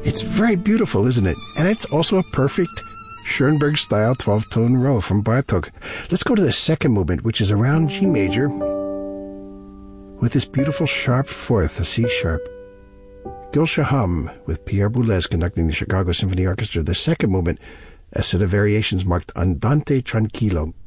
It's very beautiful, isn't it? And it's also a perfect Schoenberg-style 12-tone row from Bartók. Let's go to the second movement, which is around G major, with this beautiful sharp fourth, a C sharp. Gülscha Hum, with Pierre Boulez conducting the Chicago Symphony Orchestra. The second movement, a set of variations marked Andante Tranquillo.